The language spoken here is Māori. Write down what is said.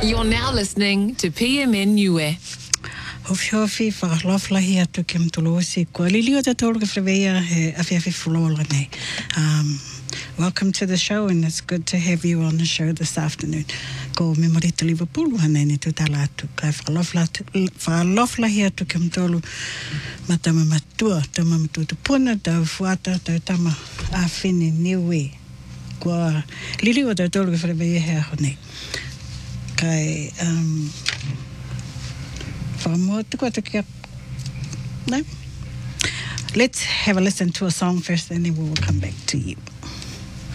You're now listening to PMN Niue. Hofi whakaloflahi atu ke mtolosi kua lilio te tolu ke whawea he awhiawhi fulola nei. Welcome to the show, and it's good to have you on the show this afternoon. Ko me morita Liverpool hanei ni tutala atu. Kai whakaloflahi atu ke mtolu matama matua, tama matua tupuna, tau fuata, tau tama a whine niue. Kua lilio te tolu ke whawea he aho nei. Kai no. Let's have a listen to a song first, and then we will come back to you.